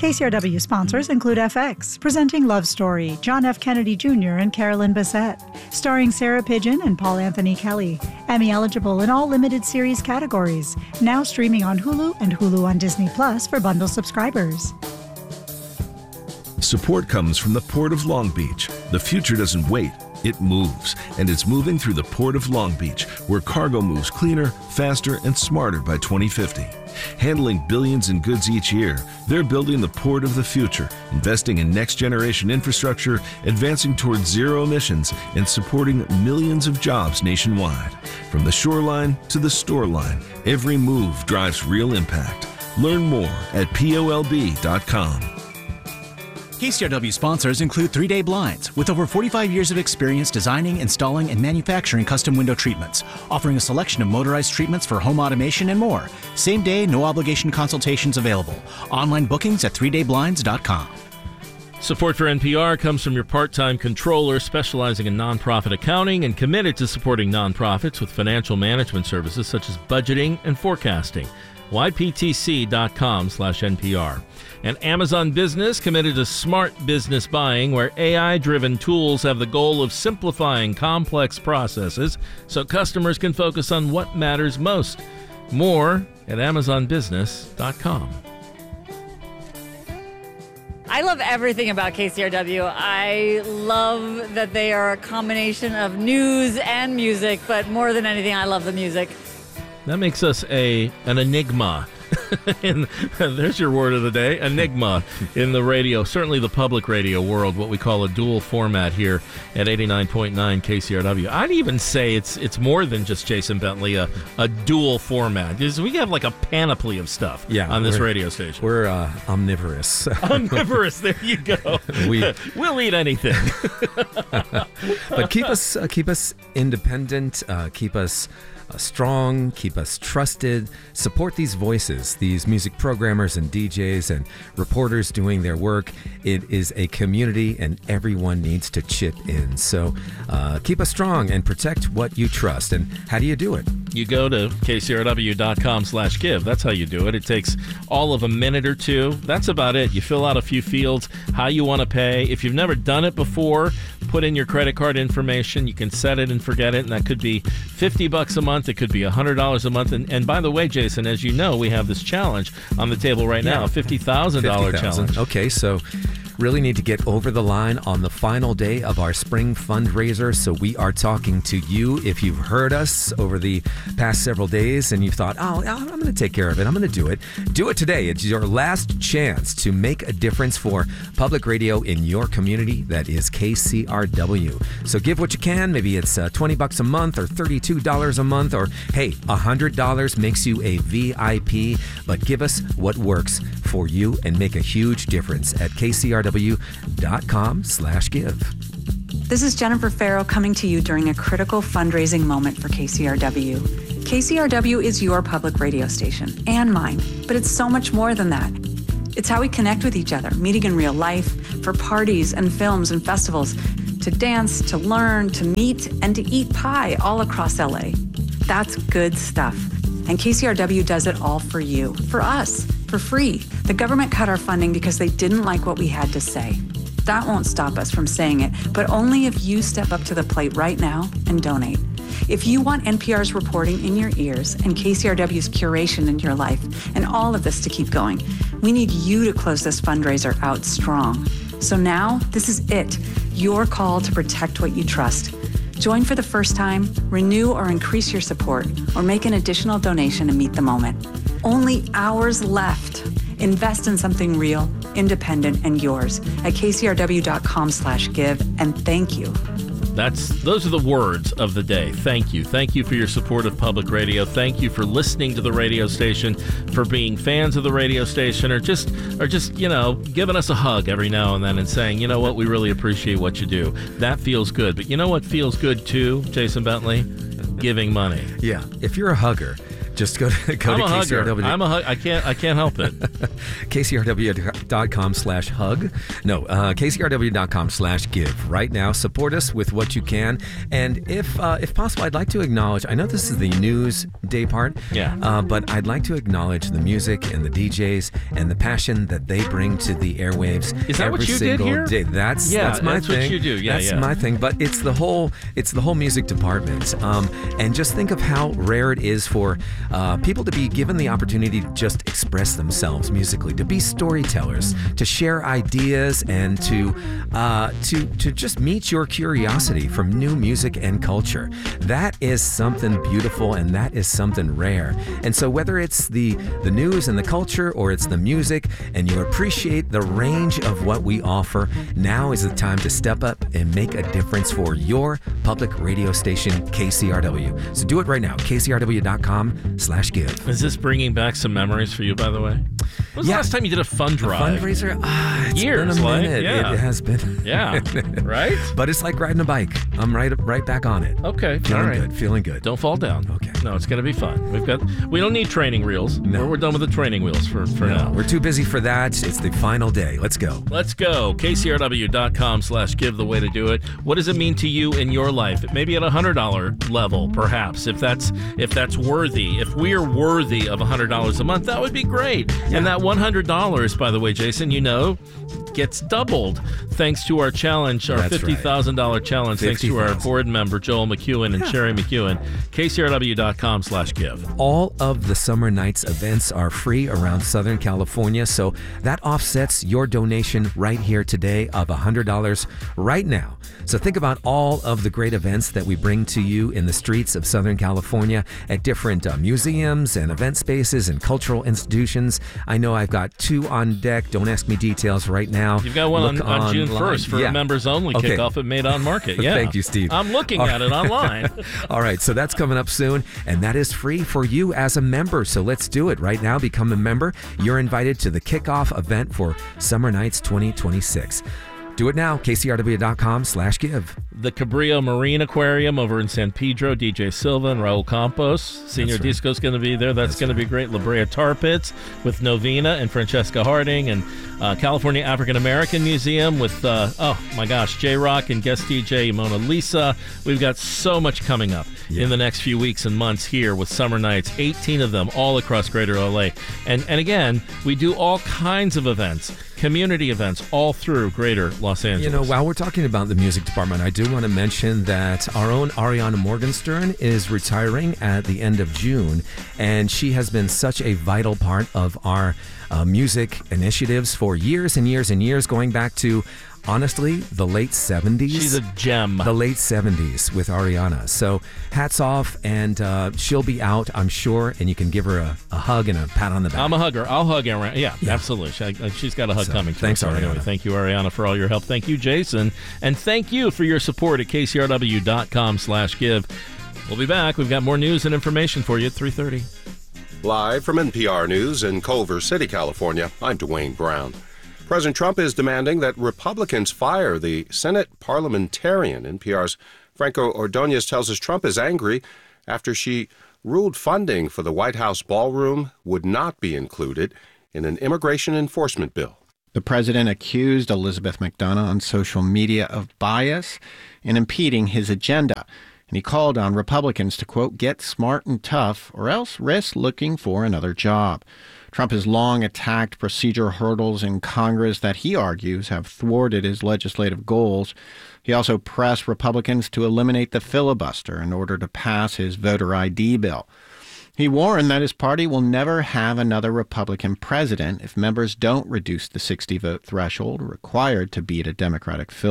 KCRW sponsors include FX, presenting Love Story, John F. Kennedy Jr. and Carolyn Bessette, starring Sarah Pidgeon and Paul Anthony Kelly, Emmy eligible in all limited series categories, now streaming on Hulu and Hulu on Disney Plus for bundle subscribers. Support comes from the Port of Long Beach. The future doesn't wait, it moves. And it's moving through the Port of Long Beach, where cargo moves cleaner, faster, and smarter by 2050. Handling billions in goods each year, they're building the port of the future, investing in next-generation infrastructure, advancing towards zero emissions, and supporting millions of jobs nationwide. From the shoreline to the store line, every move drives real impact. Learn more at POLB.com. KCRW sponsors include 3 Day Blinds, with over 45 years of experience designing, installing, and manufacturing custom window treatments, offering a selection of motorized treatments for home automation and more. Same day, no obligation consultations available. Online bookings at 3dayblinds.com. Support for NPR comes from your part-time controller specializing in nonprofit accounting and committed to supporting nonprofits with financial management services such as budgeting and forecasting. YPTC.com/NPR. And Amazon Business committed to smart business buying, where AI-driven tools have the goal of simplifying complex processes so customers can focus on what matters most. More at AmazonBusiness.com. I love everything about KCRW. I love that they are a combination of news and music, but more than anything, I love the music. That makes us an enigma. And there's your word of the day, enigma, in the radio, certainly the public radio world, what we call a dual format here at 89.9 KCRW. I'd even say it's more than just Jason Bentley, a dual format. We have like a panoply of stuff on this radio station. We're omnivorous. Omnivorous, there you go. We'll eat anything. But keep us independent, keep us strong, keep us trusted, support these voices, these music programmers and DJs and reporters doing their work. It is a community and everyone needs to chip in. So keep us strong and protect what you trust. And how do you do it? You go to kcrw.com/give. That's how you do it. It takes all of a minute or two. That's about it. You fill out a few fields, how you want to pay. If you've never done it before, put in your credit card information. You can set it and forget it, and that could be $50 a month. It could be $100 a month. And by the way, Jason, as you know, we have this challenge on the table right now, $50,000 challenge. Okay, so really need to get over the line on the final day of our spring fundraiser. So we are talking to you. If you've heard us over the past several days and you thought, oh, I'm going to take care of it, I'm going to do it. Do it today. It's your last chance to make a difference for public radio in your community. That is KCRW. So give what you can. Maybe it's $20 a month or $32 a month, or hey, $100 makes you a VIP. But give us what works for you and make a huge difference at KCRW.com/give. This is Jennifer Farrow coming to you during a critical fundraising moment for KCRW. KCRW is your public radio station and mine, but it's so much more than that. It's how we connect with each other, meeting in real life, for parties and films and festivals, to dance, to learn, to meet, and to eat pie all across LA. That's good stuff. And KCRW does it all for you, for us, for free. The government cut our funding because they didn't like what we had to say. That won't stop us from saying it, but only if you step up to the plate right now and donate. If you want NPR's reporting in your ears and KCRW's curation in your life and all of this to keep going, we need you to close this fundraiser out strong. So now, this is it, your call to protect what you trust. Join for the first time, renew or increase your support, or make an additional donation to meet the moment. Only hours left. Invest in something real, independent, and yours at kcrw.com/give, and thank you. Those are the words of the day. Thank you. Thank you for your support of public radio. Thank you for listening to the radio station, for being fans of the radio station, or just giving us a hug every now and then and saying, you know what, we really appreciate what you do. That feels good. But you know what feels good too, Jason Bentley? Giving money. Yeah. If you're a hugger, Just go to I'm a KCRW. hugger. I can't help it. KCRW.com/hug. No, KCRW.com/give. Right now, support us with what you can. And if possible, I'd like to acknowledge, I know this is the news day part, but I'd like to acknowledge the music and the DJs and the passion that they bring to the airwaves. Is that every what you did single here? day. That's my that's thing. what you do. Yeah, that's my thing. But it's the whole music department. And just think of how rare it is for people to be given the opportunity to just express themselves musically, to be storytellers, to share ideas, and to just meet your curiosity from new music and culture. That is something beautiful, and that is something rare. And so whether it's the news and the culture, or it's the music, and you appreciate the range of what we offer, now is the time to step up and make a difference for your public radio station, KCRW. So do it right now, KCRW.com/give. Is this bringing back some memories for you, by the way? When was the last time you did a fund drive? Fundraiser? It's Years, been a minute. yeah. It has been. Yeah, right? But it's like riding a bike. I'm right back on it. Okay, Feeling good. Don't fall down. Okay. No, it's going to be fun. We don't need training wheels. No. We're done with the training wheels for now. We're too busy for that. It's the final day. Let's go. Let's go. KCRW.com/give, the way to do it. What does it mean to you in your life? Maybe at a $100 level, perhaps, if that's worthy. If we're worthy of $100 a month, that would be great. Yeah. And that $100, by the way, Jason, gets doubled thanks to our challenge, our $50,000 challenge, thanks to our board member, Joel McEwen and Sherry McEwen. KCRW.com/give. All of the Summer Nights events are free around Southern California, so that offsets your donation right here today of $100 right now. So think about all of the great events that we bring to you in the streets of Southern California at different museums and event spaces and cultural institutions. I know I've got 2 on deck. Don't ask me details right now. You've got one on June 1st for a members-only kickoff at Made on Market. Yeah. Thank you, Steve. I'm looking at it online. All right, so that's coming up soon, and that is free for you as a member. So let's do it right now. Become a member. You're invited to the kickoff event for Summer Nights 2026. Do it now, KCRW.com/give. The Cabrillo Marine Aquarium over in San Pedro, DJ Silva and Raul Campos. Senior Disco's going to be there. That's going to be great. La Brea Tar Pits with Novena and Francesca Harding, and California African American Museum with, J-Rock and guest DJ Mona Lisa. We've got so much coming up in the next few weeks and months here with Summer Nights, 18 of them all across Greater LA. And again, we do all kinds of events, community events all through Greater Los Angeles. While we're talking about the music department, I do want to mention that our own Ariana Morgenstern is retiring at the end of June, and she has been such a vital part of our music initiatives for years and years and years, going back to, honestly, the late 70s. She's a gem. The late 70s with Ariana. So hats off, and she'll be out, I'm sure, and you can give her a hug and a pat on the back. I'm a hugger. I'll hug Ariana. Yeah, absolutely. She's got a hug coming. Thanks, Ariana. Anyway, thank you, Ariana, for all your help. Thank you, Jason. And thank you for your support at KCRW.com/give. We'll be back. We've got more news and information for you at 3:30. Live from NPR News in Culver City, California, I'm Dwayne Brown. President Trump is demanding that Republicans fire the Senate parliamentarian. NPR's Franco Ordonez tells us Trump is angry after she ruled funding for the White House ballroom would not be included in an immigration enforcement bill. The president accused Elizabeth McDonough on social media of bias and impeding his agenda. And he called on Republicans to, quote, get smart and tough or else risk looking for another job. Trump has long attacked procedural hurdles in Congress that he argues have thwarted his legislative goals. He also pressed Republicans to eliminate the filibuster in order to pass his voter ID bill. He warned that his party will never have another Republican president if members don't reduce the 60-vote threshold required to beat a Democratic filibuster.